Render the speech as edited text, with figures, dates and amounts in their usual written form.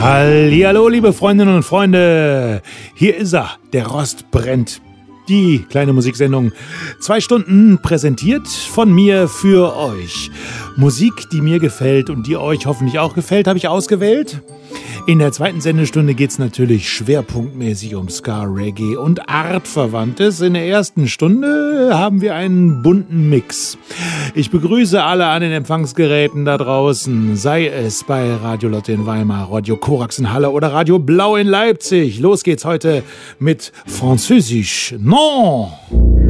Hallihallo, liebe Freundinnen und Freunde. Hier ist er, der Rost brennt. Die kleine Musiksendung. 2 Stunden präsentiert von mir für euch. Musik, die mir gefällt und die euch hoffentlich auch gefällt, habe ich ausgewählt. In der zweiten Sendestunde geht es natürlich schwerpunktmäßig um Ska, Reggae und Artverwandtes. In der ersten Stunde haben wir einen bunten Mix. Ich begrüße alle an den Empfangsgeräten da draußen, sei es bei Radio Lotte in Weimar, Radio Korax in Halle oder Radio Blau in Leipzig. Los geht's heute mit Französisch. Non!